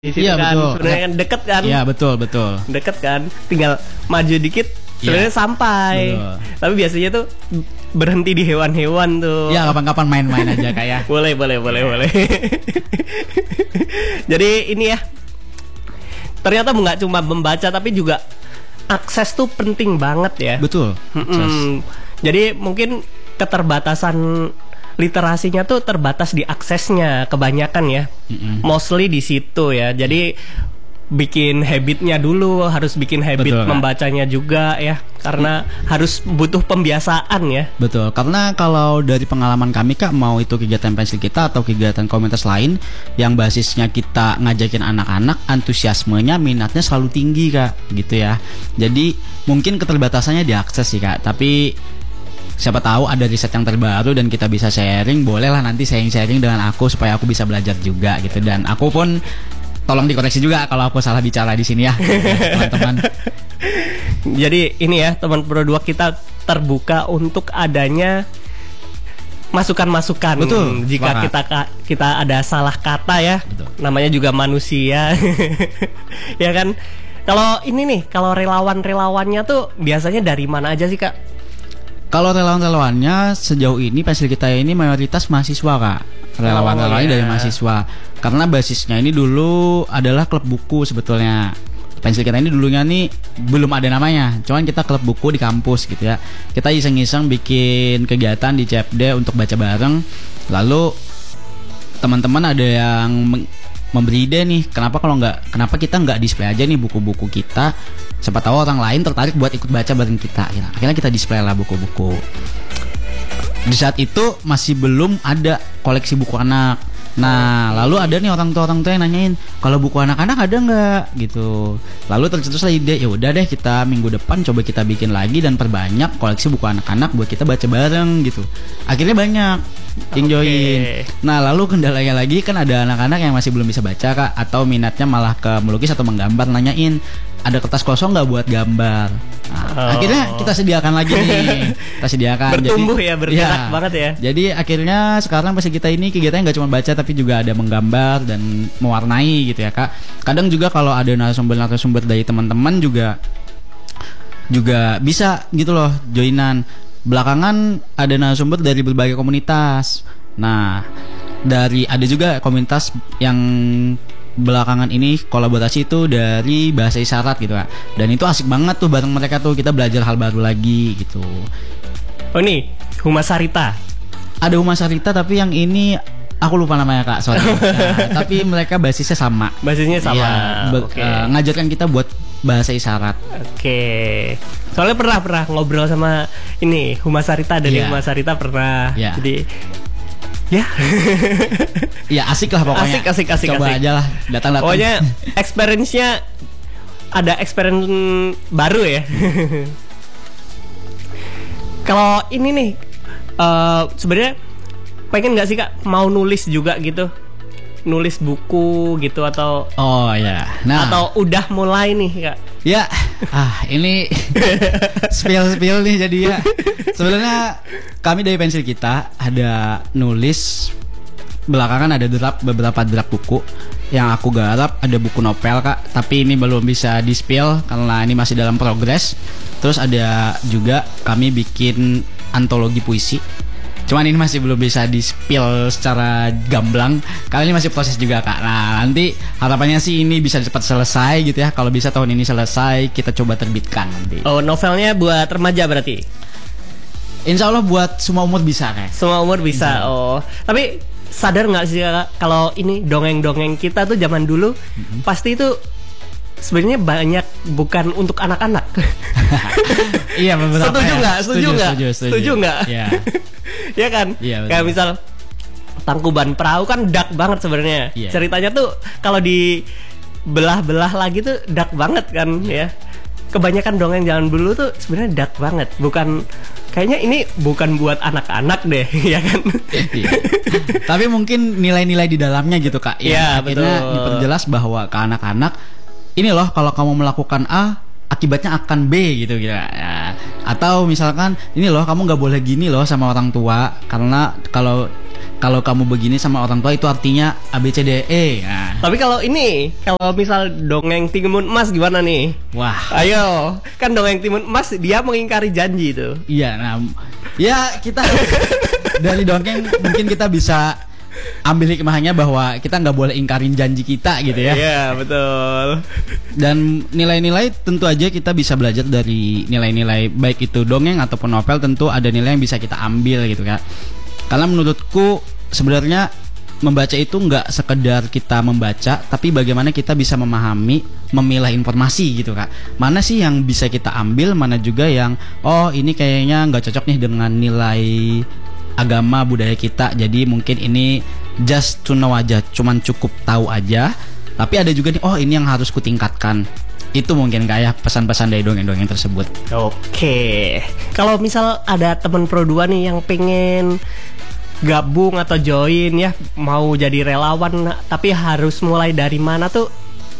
di situ Iya, kan. betul. Sebenarnya kan deket kan. Iya, betul. Deket kan. Tinggal maju dikit sebenarnya sampai. Betul. Tapi biasanya tuh berhenti di hewan-hewan tuh. Ya, kapan-kapan main-main aja kayak. Boleh. Jadi ini ya. Ternyata nggak cuma membaca tapi juga akses tuh penting banget ya. Betul. Jadi mungkin keterbatasan literasinya tuh terbatas di aksesnya kebanyakan ya. Mostly di situ ya. Jadi bikin habitnya dulu, harus bikin habit Betul, membacanya juga ya. Karena harus butuh pembiasaan ya. Betul, karena kalau dari pengalaman kami Kak, mau itu kegiatan pensil kita atau kegiatan komunitas lain yang basisnya kita ngajakin anak-anak, antusiasmenya, minatnya selalu tinggi Kak, gitu ya. Jadi mungkin keterbatasannya diakses sih Kak, tapi siapa tahu ada riset yang terbaru dan kita bisa sharing, bolehlah nanti sharing dengan aku supaya aku bisa belajar juga gitu. Dan aku pun tolong dikoreksi juga kalau aku salah bicara di sini ya, teman-teman. Jadi ini ya, teman Pro 2 kita terbuka untuk adanya masukan-masukan. Betul, Jika kita ada salah kata ya. Betul. Namanya juga manusia. Ya kan? Kalau ini nih, kalau relawan-relawannya tuh biasanya dari mana aja sih Kak? Kalau relawan-relawannya sejauh ini pensil kita ini mayoritas mahasiswa Kak. Relawan-relawannya dari mahasiswa. Karena basisnya ini dulu adalah klub buku sebetulnya. Pensil kita ini dulunya nih belum ada namanya, cuman kita klub buku di kampus gitu ya. Kita iseng-iseng bikin kegiatan di CFD untuk baca bareng. Lalu teman-teman ada yang memberi ide nih, kenapa kita nggak display aja nih buku-buku kita, siapa tahu orang lain tertarik buat ikut baca bareng kita. Akhirnya kita display lah buku-buku. Di saat itu masih belum ada koleksi buku anak. Nah, lalu ada nih orang tua yang nanyain, kalau buku anak-anak ada nggak gitu. Lalu tercetuslah ide, ya udah deh kita minggu depan coba kita bikin lagi dan perbanyak koleksi buku anak-anak buat kita baca bareng gitu. Akhirnya banyak yang join. Nah, lalu kendalanya lagi kan ada anak-anak yang masih belum bisa baca Kak, atau minatnya malah ke melukis atau menggambar, nanyain ada kertas kosong nggak buat gambar. Nah, akhirnya kita sediakan lagi nih. Kita sediakan. Bertumbuh ya, bergerak banget ya. Jadi akhirnya sekarang pensil kita ini kegiatannya nggak cuma baca tapi juga ada menggambar dan mewarnai gitu ya Kak. Kadang juga kalau ada narasumber dari teman-teman juga bisa gitu loh joinan. Belakangan ada narasumber dari berbagai komunitas. Nah, ada juga komunitas yang belakangan ini kolaborasi itu dari bahasa isyarat gitu Kak. Dan itu asik banget tuh bareng mereka tuh, kita belajar hal baru lagi gitu. Oh nih, Humas Sarita. Ada Humas Sarita tapi yang ini aku lupa namanya Kak, sorry. Nah, tapi mereka basisnya sama. Basisnya sama. Ya, ngajarkan kita buat bahasa isyarat. Oke. Soalnya pernah ngobrol sama ini Humas Sarita, dari Humas Sarita pernah. Jadi ya. Ya asik lah pokoknya. Asik. Coba aja lah, datang. Pokoknya experience-nya ada experience baru ya. Kalau ini nih sebenarnya pengen nggak sih Kak mau nulis juga gitu, nulis buku gitu atau atau udah mulai nih Kak? Ya, ini spill nih jadi ya. Sebenarnya kami dari pensil kita ada nulis, belakangan ada beberapa draft buku yang aku garap, ada buku novel Kak, tapi ini belum bisa di-spill karena ini masih dalam progres. Terus ada juga kami bikin antologi puisi. Cuman ini masih belum bisa di-spill secara gamblang karena ini masih proses juga Kak. Nah, nanti harapannya sih ini bisa cepat selesai gitu ya. Kalau bisa tahun ini selesai, kita coba terbitkan nanti. Oh, novelnya buat remaja berarti? Insya Allah buat semua umur bisa Kak. Semua umur bisa. Oh, tapi sadar nggak sih Kak, kalau ini dongeng-dongeng kita tuh zaman dulu pasti itu sebenarnya banyak bukan untuk anak-anak. Iya, beberapa. Setuju nggak? Iya. Ya kan? Iya, kayak misal Tangkuban Perahu kan dark banget sebenarnya. Iya. Ceritanya tuh kalau di belah-belah lagi tuh dark banget kan ya. Kebanyakan dongeng zaman dulu tuh sebenarnya dark banget. Kayaknya ini bukan buat anak-anak deh, ya kan? Iya. Tapi mungkin nilai-nilai di dalamnya gitu Kak. Iya, akhirnya betul. diperjelas bahwa ke anak-anak, ini loh kalau kamu melakukan A, akibatnya akan B gitu ya. Atau misalkan ini loh kamu nggak boleh gini loh sama orang tua, karena kalau kalau kamu begini sama orang tua itu artinya ABCDE. Nah. Tapi kalau misal dongeng Timun Emas gimana nih? Wah. Ayo, kan dongeng Timun Emas dia mengingkari janji itu. Iya, nah, ya kita dari dongeng mungkin kita bisa ambil hikmahnya bahwa kita nggak boleh ingkarin janji kita gitu ya. Iya, betul. Dan nilai-nilai tentu aja kita bisa belajar dari nilai-nilai, baik itu dongeng ataupun novel, tentu ada nilai yang bisa kita ambil gitu kan. Karena menurutku sebenarnya membaca itu nggak sekedar kita membaca, tapi bagaimana kita bisa memahami, memilah informasi gitu kak. Mana sih yang bisa kita ambil, mana juga yang ini kayaknya nggak cocok nih dengan nilai agama budaya kita, jadi mungkin ini just to know aja, cuman cukup tahu aja. Tapi ada juga nih, ini yang harus kutingkatkan. Itu mungkin kayak pesan-pesan dari dongeng-dongeng tersebut. Oke, kalau misal ada teman Pro 2 nih yang pengen gabung atau join ya, mau jadi relawan, tapi harus mulai dari mana tuh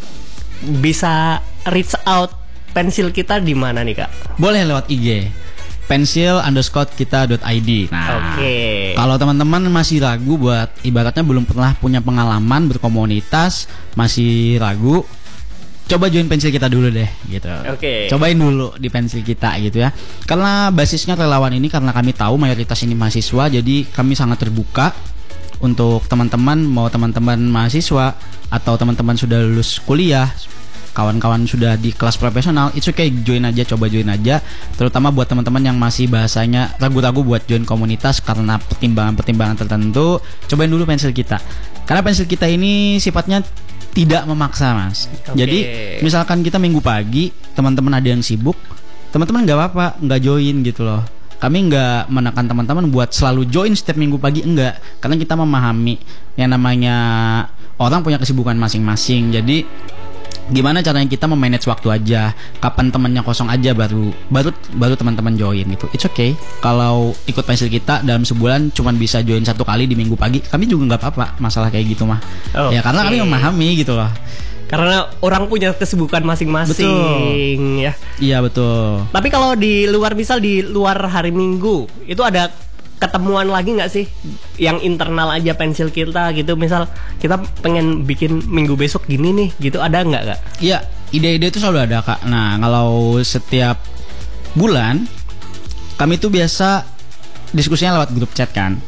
bisa reach out pensil kita di mana nih kak? Boleh lewat IG pensil_kita.id. Nah, kalau teman-teman masih ragu, buat ibaratnya belum pernah punya pengalaman berkomunitas, masih ragu, coba join pensil kita dulu deh gitu. Cobain dulu di pensil kita gitu ya. Karena basisnya relawan ini, karena kami tahu mayoritas ini mahasiswa, jadi kami sangat terbuka untuk teman-teman, mau teman-teman mahasiswa atau teman-teman sudah lulus kuliah, kawan-kawan sudah di kelas profesional, it's okay, join aja, coba join aja. Terutama buat teman-teman yang masih bahasanya ragu-ragu buat join komunitas karena pertimbangan-pertimbangan tertentu, cobain dulu pensil kita. Karena pensil kita ini sifatnya tidak memaksa mas. Jadi misalkan kita minggu pagi teman-teman ada yang sibuk, teman-teman nggak apa-apa nggak join gitu loh. Kami nggak menekan teman-teman buat selalu join setiap minggu pagi, enggak. Karena kita memahami yang namanya orang punya kesibukan masing-masing. Jadi gimana caranya kita memanage waktu aja, kapan temannya kosong aja baru teman-teman join gitu. It's okay kalau ikut pensil kita dalam sebulan cuman bisa join 1 kali di minggu pagi, kami juga nggak apa-apa masalah kayak gitu mah. Ya karena kami memahami gitu loh. Karena orang punya kesibukan masing-masing. Ya. Iya betul. Tapi kalau di luar, misal di luar hari Minggu, itu ada ketemuan lagi nggak sih yang internal aja pensil kita gitu, misal kita pengen bikin minggu besok gini nih gitu, ada nggak kak? Iya, ide-ide itu selalu ada kak. Nah kalau setiap bulan kami tuh biasa diskusinya lewat grup chat kan,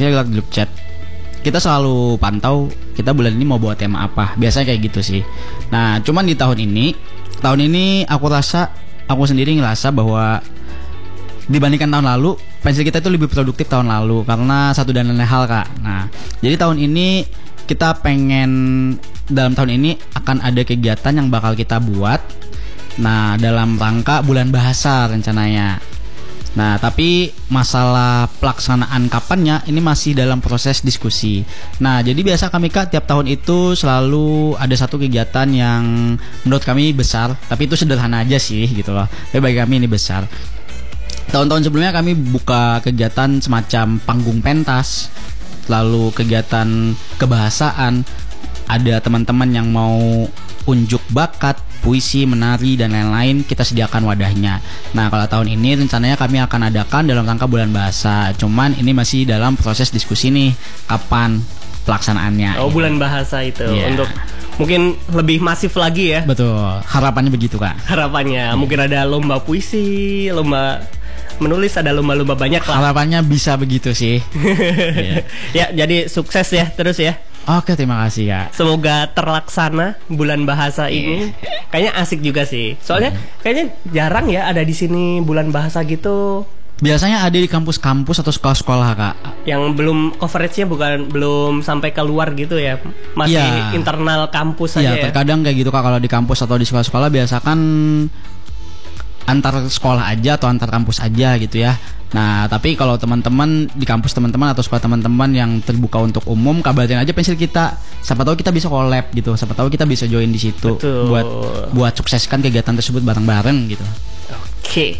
kita selalu pantau kita bulan ini mau bawa tema apa, biasanya kayak gitu sih. Nah cuman di tahun ini aku sendiri ngerasa bahwa dibandingkan tahun lalu, pensil kita itu lebih produktif tahun lalu karena satu dan lain hal kak. Nah, jadi tahun ini kita pengen, dalam tahun ini akan ada kegiatan yang bakal kita buat. Nah, dalam rangka bulan bahasa rencananya. Nah, tapi masalah pelaksanaan kapannya ini masih dalam proses diskusi. Nah, jadi biasa kami kak tiap tahun itu selalu ada satu kegiatan yang menurut kami besar, tapi itu sederhana aja sih gitu loh. Tapi bagi kami ini besar. Tahun-tahun sebelumnya kami buka kegiatan semacam panggung pentas, lalu kegiatan kebahasaan, ada teman-teman yang mau unjuk bakat, puisi, menari, dan lain-lain, kita sediakan wadahnya. Nah kalau tahun ini rencananya kami akan adakan dalam rangka bulan bahasa, cuman ini masih dalam proses diskusi nih, kapan pelaksanaannya. Bulan bahasa itu untuk mungkin lebih masif lagi ya. Betul, harapannya begitu kak. Harapannya mungkin ada lomba puisi, lomba menulis, ada lomba-lomba banyak lah. Harapannya bisa begitu sih. Ya, jadi sukses ya terus ya. Oke, terima kasih ya. Semoga terlaksana bulan bahasa ini. Kayaknya asik juga sih. Soalnya kayaknya jarang ya ada di sini bulan bahasa gitu. Biasanya ada di kampus-kampus atau sekolah-sekolah kak. Yang belum coveragenya belum sampai keluar gitu ya. Masih internal kampus aja ya. Iya, terkadang kayak gitu kak kalau di kampus atau di sekolah-sekolah biasa kan antar sekolah aja atau antar kampus aja gitu ya. Nah tapi kalau teman-teman di kampus teman-teman atau sekolah teman-teman yang terbuka untuk umum, kabarin aja pensil kita. Siapa tahu kita bisa collab gitu. Siapa tahu kita bisa join di situ. Betul. buat sukseskan kegiatan tersebut bareng-bareng gitu. Oke.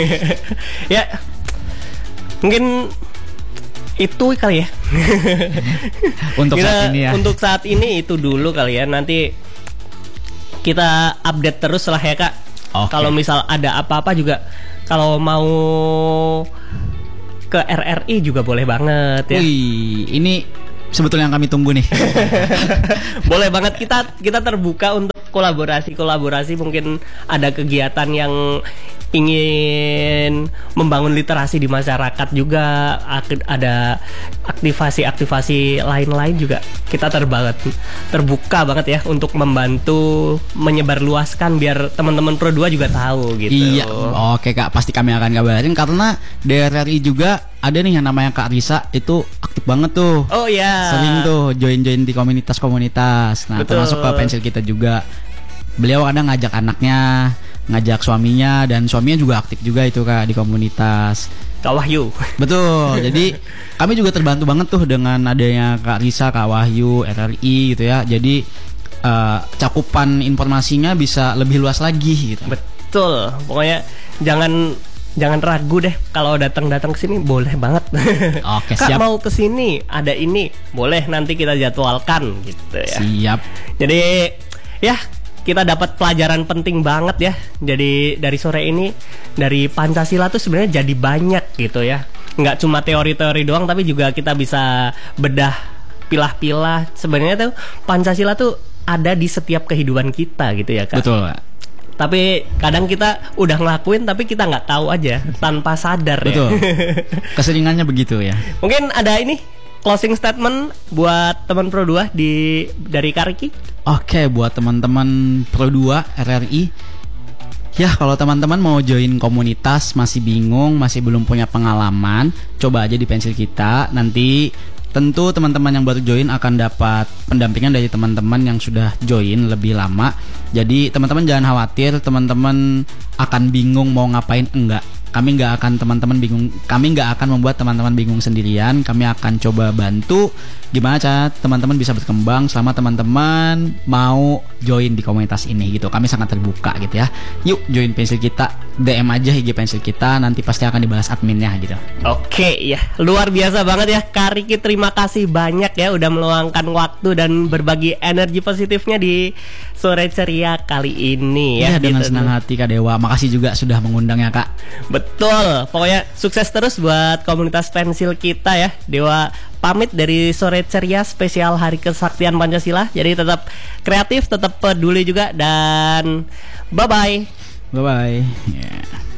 Ya mungkin itu kali ya. Untuk saat ini ya. Untuk saat ini itu dulu kali ya. Nanti kita update terus lah ya kak. Kalau misal ada apa-apa juga, kalau mau ke RRI juga boleh banget ya. Wih, ini sebetulnya yang kami tunggu nih. Boleh banget, kita terbuka untuk kolaborasi mungkin ada kegiatan yang ingin membangun literasi di masyarakat juga, ada aktivasi lain-lain juga kita terbuka banget ya untuk membantu menyebarluaskan biar teman-teman Pro 2 juga tahu gitu. Iya, oke Kak, pasti kami akan kabarin karena DRRI juga ada nih yang namanya Kak Risa, itu aktif banget tuh. Oh ya. Sering tuh join di komunitas-komunitas. Nah, betul. Termasuk ke pensil kita juga. Beliau kadang ngajak anaknya, ngajak suaminya, dan suaminya juga aktif juga itu Kak di komunitas. Kak Wahyu. Betul. Jadi kami juga terbantu banget tuh dengan adanya Kak Risa, Kak Wahyu, RRI gitu ya. Jadi cakupan informasinya bisa lebih luas lagi gitu. Betul. Pokoknya jangan ragu deh kalau datang ke sini, boleh banget. Oke, Kak siap. mau ke sini, ada ini, boleh, nanti kita jadwalkan gitu ya. Siap. Jadi ya, kita dapat pelajaran penting banget ya. Jadi dari sore ini, dari Pancasila tuh sebenarnya jadi banyak gitu ya. Nggak cuma teori-teori doang, tapi juga kita bisa bedah, pilah-pilah. Sebenarnya tuh Pancasila tuh ada di setiap kehidupan kita gitu ya Kak. Betul Kak. Tapi kadang kita udah ngelakuin tapi kita nggak tahu aja, tanpa sadar. Betul. Ya. Keseringannya begitu ya. Mungkin ada ini closing statement buat teman Pro 2 dari Kariki. Oke, buat teman-teman Pro 2 RRI, ya kalau teman-teman mau join komunitas, masih bingung, masih belum punya pengalaman, coba aja di pensil kita. Nanti tentu teman-teman yang baru join akan dapat pendampingan dari teman-teman yang sudah join lebih lama. Jadi teman-teman jangan khawatir, teman-teman akan bingung mau ngapain, enggak. Kami nggak akan membuat teman-teman bingung sendirian. Kami akan coba bantu gimana cara teman-teman bisa berkembang selama teman-teman mau join di komunitas ini gitu. Kami sangat terbuka gitu ya. Yuk join pensil kita, DM aja IG pensil kita, nanti pasti akan dibalas adminnya gitu. Oke ya, luar biasa banget ya Kariki, terima kasih banyak ya udah meluangkan waktu dan berbagi energi positifnya di sore ceria kali ini ya. Iya, dengan gitu. senang hati Kak Dewa. Makasih juga sudah mengundangnya Kak. Betul, pokoknya sukses terus buat komunitas pensil kita ya. Dewa pamit dari sore ceria spesial Hari Kesaktian Pancasila. Jadi tetap kreatif, tetap peduli juga, dan bye-bye. Bye-bye. Yeah.